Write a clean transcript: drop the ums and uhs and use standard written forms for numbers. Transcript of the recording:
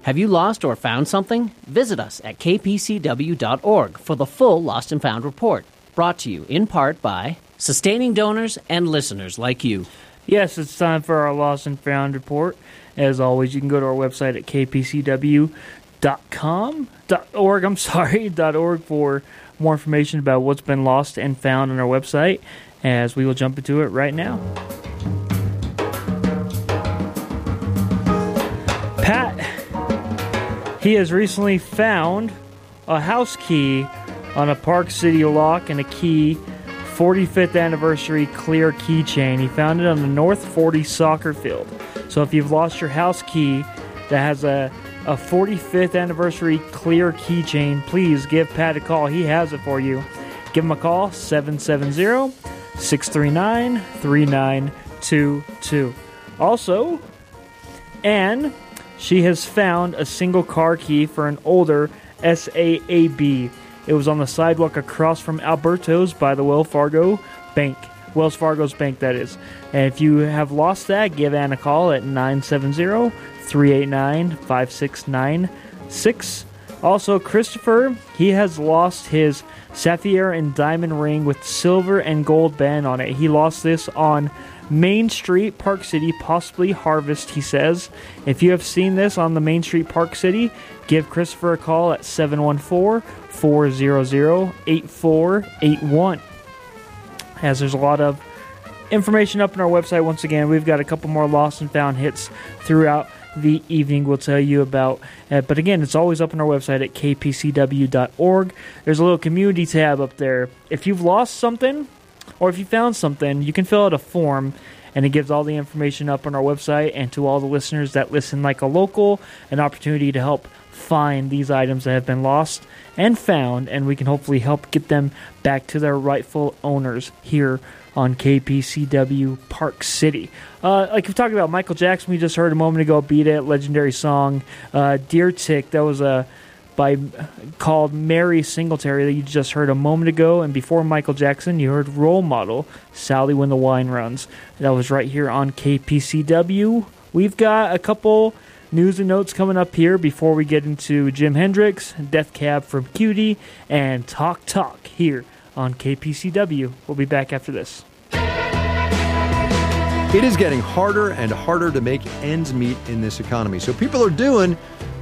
Have you lost or found something? Visit us at kpcw.org for the full Lost and Found report, brought to you in part by sustaining donors and listeners like you. Yes, it's time for our Lost and Found report. As always, you can go to our website at kpcw.org for more information about what's been lost and found on our website, as we will jump into it right now. Pat, he has recently found a house key on a Park City lock and a key 45th anniversary clear keychain. He found it on the North 40 soccer field. So if you've lost your house key that has a 45th anniversary clear keychain, please give Pat a call. He has it for you. Give him a call, 770-639-3922. Also, Anne, she has found a single car key for an older SAAB. It was on the sidewalk across from Alberto's by the Wells Fargo's bank, that is. And if you have lost that, give Anne a call at 970-389-5696. Also, Christopher, he has lost his sapphire and diamond ring with silver and gold band on it. He lost this on Main Street, Park City, possibly Harvest, he says. If you have seen this on the Main Street, Park City, give Christopher a call at 714-400-8481. As there's a lot of information up on our website. Once again, we've got a couple more lost and found hits throughout the evening we'll tell you about. But again, it's always up on our website at kpcw.org. There's a little community tab up there. If you've lost something, or if you found something, you can fill out a form, and it gives all the information up on our website, and to all the listeners that listen like a local, an opportunity to help find these items that have been lost and found, and we can hopefully help get them back to their rightful owners here on KPCW Park City. Like we talked about, Michael Jackson, we just heard a moment ago, Beat It, legendary song. Deer Tick, that was called Mary Singletary that you just heard a moment ago. And before Michael Jackson, you heard Role Model, Sally When the Wine Runs. That was right here on KPCW. We've got a couple news and notes coming up here before we get into Jim Hendrix, Death Cab from Cutie, and Talk here on KPCW. We'll be back after this. It is getting harder and harder to make ends meet in this economy. So people are doing